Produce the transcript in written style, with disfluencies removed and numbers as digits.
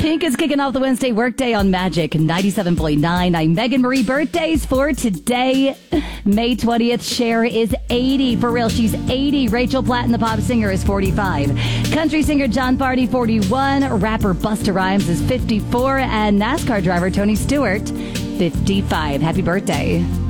Pink is kicking off the Wednesday workday on Magic 97.9. I'm Megan Marie. Birthdays for today. May 20th, Cher is 80. For real, she's 80. Rachel Platten, the pop singer, is 45. Country singer John Party, 41. Rapper Busta Rhymes is 54. And NASCAR driver Tony Stewart, 55. Happy birthday.